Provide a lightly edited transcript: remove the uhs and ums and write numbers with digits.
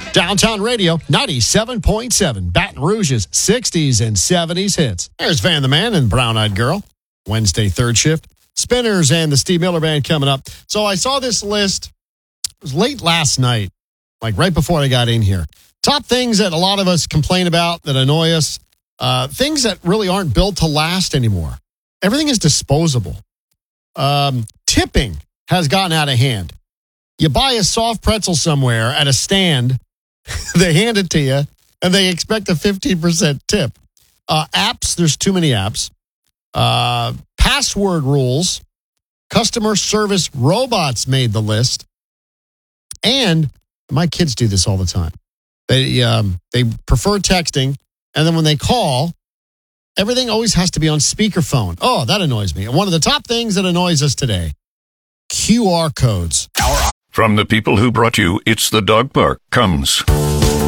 Downtown Radio, 97.7. Baton Rouge's 60s and 70s hits. There's Van the Man and Brown Eyed Girl. Wednesday, third shift. Spinners and the Steve Miller Band coming up. So I saw this list. It was late last night, like right before I got in here. Top things that a lot of us complain about that annoy us. Things that really aren't built to last anymore. Everything is disposable. Tipping has gotten out of hand. You buy a soft pretzel somewhere at a stand, they hand it to you, and they expect a 15% tip. Apps, there's too many apps. Password rules. Customer service robots made the list. And my kids do this all the time. They prefer texting, and then when they call, everything always has to be on speakerphone. Oh, that annoys me. And one of the top things that annoys us today, QR codes. From the people who brought you It's the Dog Park comes